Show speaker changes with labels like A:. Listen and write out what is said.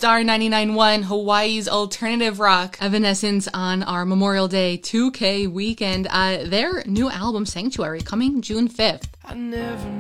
A: Star 99.1, Hawaii's alternative rock. Evanescence on our Memorial Day 2K weekend. Their new album, Sanctuary, coming June 5th.
B: I never